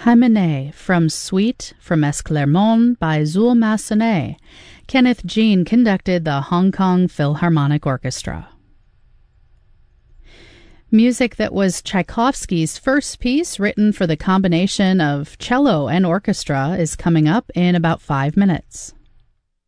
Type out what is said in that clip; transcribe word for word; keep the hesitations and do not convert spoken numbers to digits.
Hymenae from Suite from Esclarmonde by Zuul Massenet. Kenneth Jean conducted the Hong Kong Philharmonic Orchestra. Music that was Tchaikovsky's first piece written for the combination of cello and orchestra is coming up in about five minutes.